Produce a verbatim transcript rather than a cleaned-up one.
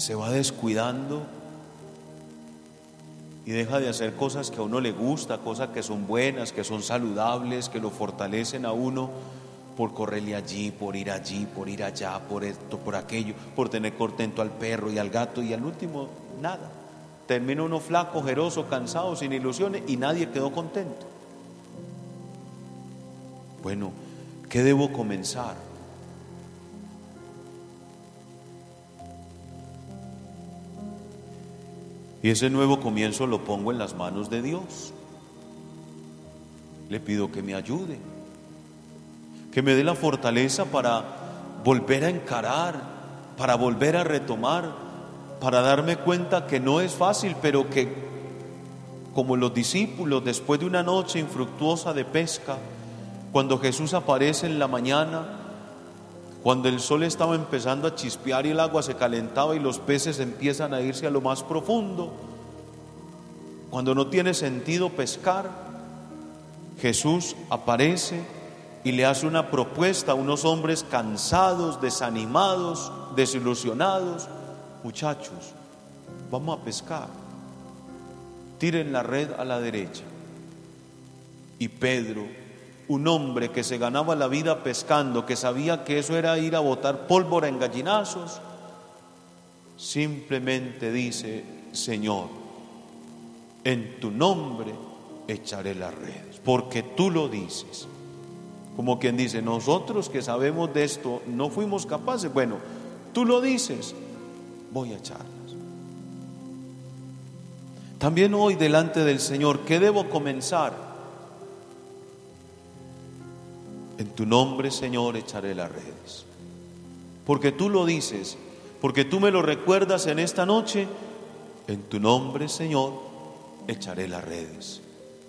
se va descuidando y deja de hacer cosas que a uno le gusta, cosas que son buenas, que son saludables, que lo fortalecen a uno, por correrle allí, por ir allí, por ir allá, por esto, por aquello, por tener contento al perro y al gato, y al último nada. Termina uno flaco, ojeroso, cansado, sin ilusiones, y nadie quedó contento. Bueno, ¿qué debo comenzar? Y ese nuevo comienzo lo pongo en las manos de Dios. Le pido que me ayude, que me dé la fortaleza para volver a encarar, para volver a retomar, para darme cuenta que no es fácil, pero que como los discípulos después de una noche infructuosa de pesca, cuando Jesús aparece en la mañana, cuando el sol estaba empezando a chispear y el agua se calentaba y los peces empiezan a irse a lo más profundo, cuando no tiene sentido pescar, Jesús aparece y le hace una propuesta a unos hombres cansados, desanimados, desilusionados. Muchachos, vamos a pescar, tiren la red a la derecha. Y Pedro, un hombre que se ganaba la vida pescando, que sabía que eso era ir a botar pólvora en gallinazos, simplemente dice: Señor, en tu nombre echaré las redes, porque tú lo dices. Como quien dice: nosotros que sabemos de esto no fuimos capaces, bueno, tú lo dices, voy a echarlas. También hoy delante del Señor, ¿qué debo comenzar? En tu nombre, Señor, echaré las redes, porque tú lo dices, porque tú me lo recuerdas en esta noche. En tu nombre, Señor, echaré las redes.